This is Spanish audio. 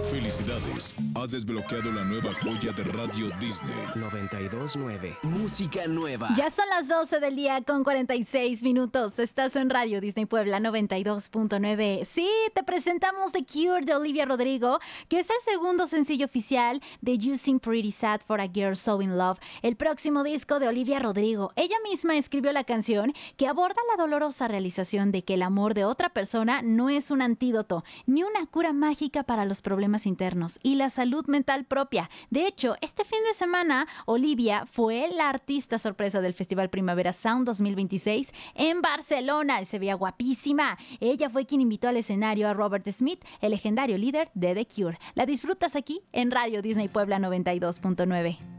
Felicidades, has desbloqueado la nueva joya de Radio Disney. 92.9. Música nueva. Ya son las 12 del día con 46 minutos. Estás en Radio Disney Puebla 92.9. Sí, te presentamos The Cure de Olivia Rodrigo, que es el segundo sencillo oficial de You Seem Pretty Sad for a Girl So In Love, el próximo disco de Olivia Rodrigo. Ella misma escribió la canción que aborda la dolorosa realización de que el amor de otra persona no es un antídoto ni una cura mágica para los problemas internos y la salud mental propia. De hecho, este fin de semana, Olivia fue la artista sorpresa del Festival Primavera Sound 2026 en Barcelona. Se veía guapísima. Ella fue quien invitó al escenario a Robert Smith, el legendario líder de The Cure. La disfrutas aquí en Radio Disney Puebla 92.9.